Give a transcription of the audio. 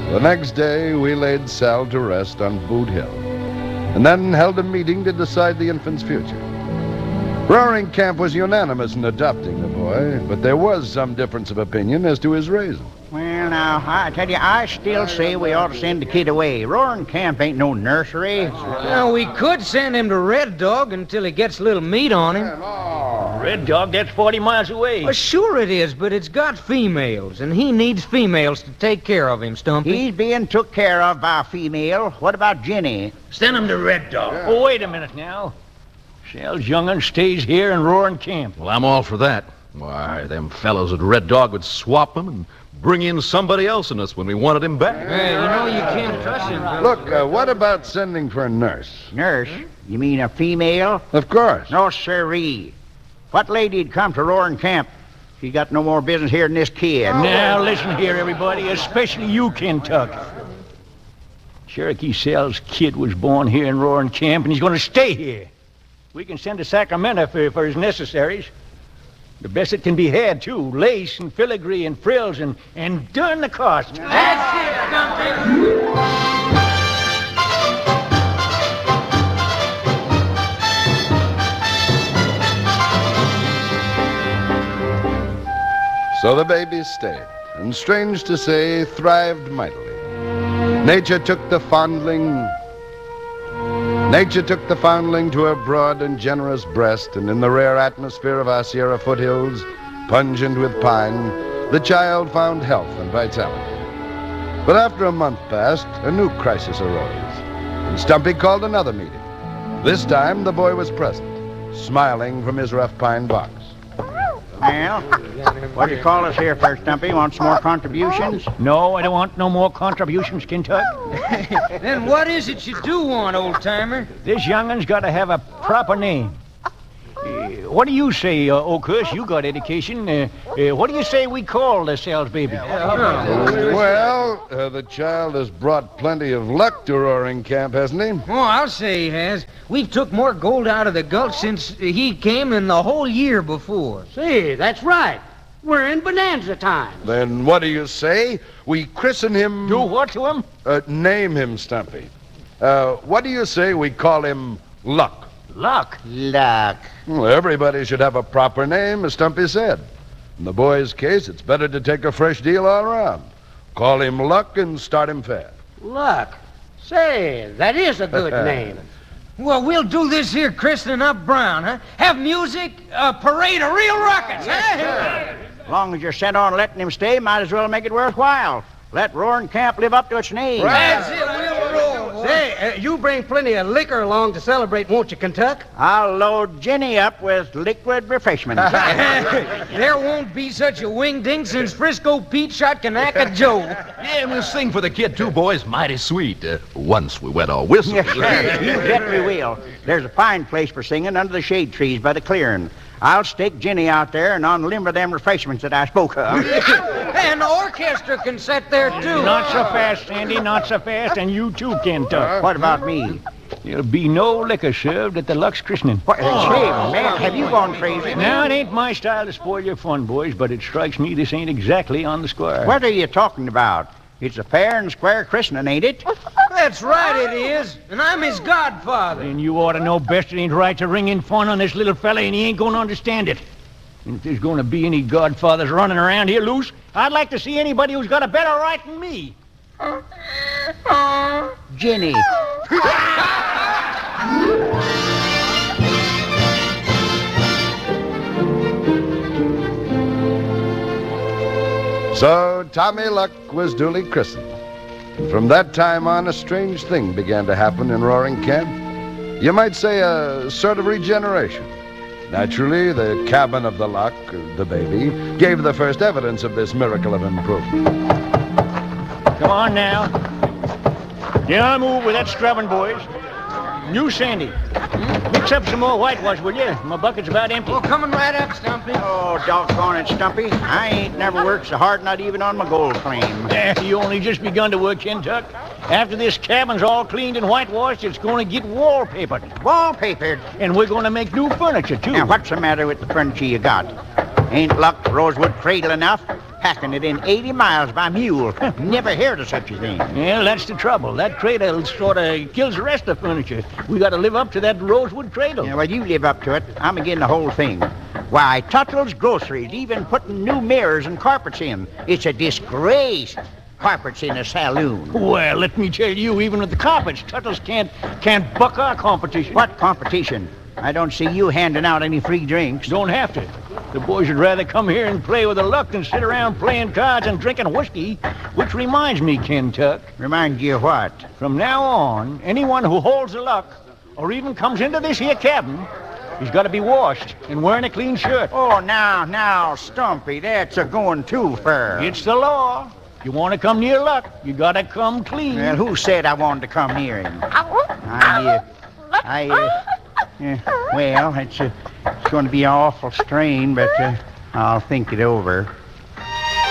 The next day, we laid Sal to rest on Boot Hill, and then held a meeting to decide the infant's future. Roaring Camp was unanimous in adopting the boy, but there was some difference of opinion as to his raising. Well, now, I tell you, I still say we ought to send the kid away. Roaring Camp ain't no nursery. Well, we could send him to Red Dog until he gets a little meat on him. Red Dog, that's 40 miles away. Well, sure it is, but it's got females, and he needs females to take care of him, Stumpy. He's being took care of by a female. What about Jenny? Send him to Red Dog. Oh, wait a minute now. Sal's young'un stays here in Roaring Camp. Well, I'm all for that. Why, them fellows at Red Dog would swap him and bring in somebody else in us when we wanted him back. Hey, you know you can't trust him. Look, what about sending for a nurse? Nurse? You mean a female? Of course. No, sirree. What lady'd come to Roaring Camp? She got no more business here than this kid. Now, listen here, everybody, especially you, Kentuck. Cherokee Sal's kid was born here in Roaring Camp, and he's going to stay here. We can send to Sacramento for his necessaries. The best it can be had, too. Lace and filigree and frills and darn the cost. That's it, Stumpy. So the baby stayed, and strange to say, thrived mightily. Nature took the foundling to her broad and generous breast, and in the rare atmosphere of our Sierra foothills, pungent with pine, the child found health and vitality. But after a month passed, a new crisis arose, and Stumpy called another meeting. This time, the boy was present, smiling from his rough pine box. Well, what do you call us here for, Stumpy? Want some more contributions? No, I don't want no more contributions, Kentuck. Then what is it you do want, old-timer? This young'un's got to have a proper name. What do you say, Oakus? You got education. What do you say we call the Sal's baby? Well, the child has brought plenty of luck to Roaring Camp, hasn't he? Oh, I'll say he has. We've took more gold out of the gulch since he came than the whole year before. See, that's right. We're in bonanza time. Then what do you say? We christen him... Do what to him? Name him, Stumpy. What do you say we call him Luck? Luck. Luck. Well, everybody should have a proper name, as Stumpy said. In the boy's case, it's better to take a fresh deal all around. Call him Luck and start him fair. Luck. Say, that is a good name. Well, we'll do this here christening up Brown, huh? Have music, a parade of real rockets, huh? As long as you're set on letting him stay, might as well make it worthwhile. Let Roaring Camp live up to its name. That's it, we'll roll. Say, you bring plenty of liquor along to celebrate, won't you, Kentuck? I'll load Jenny up with liquid refreshments. There won't be such a wingding since Frisco Pete shot Kanaka Joe. Yeah, we'll sing for the kid, too, boys. Mighty sweet. Once we wet our whistles. Yes, sir. You bet we will. There's a fine place for singing under the shade trees by the clearing. I'll stake Jenny out there and unlimber them refreshments that I spoke of. And the orchestra can sit there, too. Not so fast, Sandy, not so fast, and you too, Kentuck. What about me? There'll be no liquor served at the Luck's christening. What? Say, man, have you gone crazy? Now, it ain't my style to spoil your fun, boys, but it strikes me this ain't exactly on the square. What are you talking about? It's a fair and square christening, ain't it? That's right, it is. And I'm his godfather. And you ought to know best it ain't right to ring in fun on this little fella, and he ain't going to understand it. And if there's going to be any godfathers running around here loose, I'd like to see anybody who's got a better right than me. Jenny. So Tommy Luck was duly christened. And from that time on, a strange thing began to happen in Roaring Camp. You might say a sort of regeneration. Naturally, the cabin of the Luck, the baby, gave the first evidence of this miracle of improvement. Come on now. Yeah, move with that scrubbing, boys. You, Sandy. Mix up some more whitewash, will you? My bucket's about empty. Well, coming right up, Stumpy. Oh, doggone it, Stumpy. I ain't never worked so hard, not even on my gold claim. You only just begun to work, Kentuck. After this cabin's all cleaned and whitewashed, it's going to get wallpapered. Wallpapered? And we're going to make new furniture, too. Now, what's the matter with the furniture you got? Ain't Luck rosewood cradle enough? packing it in 80 miles by mule. Never heard of such a thing. Well, that's the trouble. That cradle sort of kills the rest of the furniture. We got to live up to that rosewood cradle. Yeah, well, you live up to it. I'm again the whole thing. Why, Tuttle's Groceries, even putting new mirrors and carpets in. It's a disgrace. Carpets in a saloon. Well, let me tell you, even with the carpets, Tuttle's can't buck our competition. What competition? I don't see you handing out any free drinks. Don't have to. The boys would rather come here and play with the luck than sit around playing cards and drinking whiskey. Which reminds me, Kentuck. Remind you of what? From now on, anyone who holds the luck or even comes into this here cabin, he's got to be washed and wearing a clean shirt. Oh, now, Stumpy, that's a going too far. It's the law. You want to come near luck, you got to come clean. Well, who said I wanted to come near him? Well, it's going to be an awful strain, but I'll think it over.